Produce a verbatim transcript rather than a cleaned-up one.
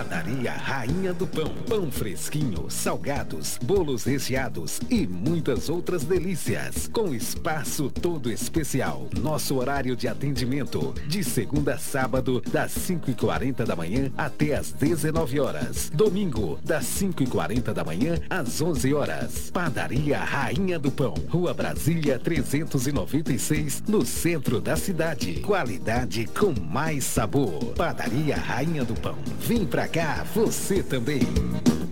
Padaria Rainha do Pão. Pão fresquinho, salgados, bolos recheados e muitas outras delícias. Com espaço todo especial. Nosso horário de atendimento, de segunda a sábado, das cinco e quarenta da manhã até as dezenove horas. Domingo, das cinco e quarenta da manhã às onze horas. Padaria Rainha do Pão. Rua Brasília trezentos e noventa e seis, no centro da cidade. Qualidade com mais sabor. Padaria Rainha do Pão. Vem pra cá, você também.